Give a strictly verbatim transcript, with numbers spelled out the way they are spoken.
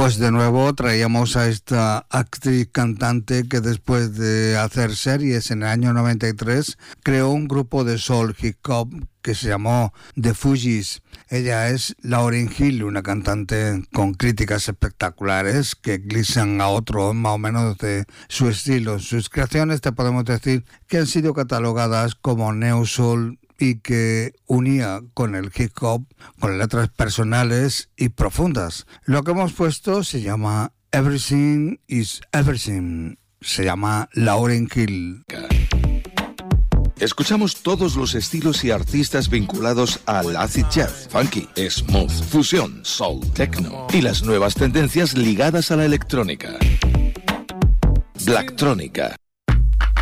Pues de nuevo traíamos a esta actriz cantante que después de hacer series en el año noventa y tres creó un grupo de soul hip hop que se llamó The Fugees. Ella es Lauryn Hill, una cantante con críticas espectaculares que eclipsan a otros más o menos de su estilo. Sus creaciones te podemos decir que han sido catalogadas como neo soul y que unía con el hip hop, con letras personales y profundas. Lo que hemos puesto se llama Everything is Everything. Se llama Lauryn Hill. Escuchamos todos los estilos y artistas vinculados al acid jazz, funky, smooth, fusión, soul, techno y las nuevas tendencias ligadas a la electrónica. Blacktronica.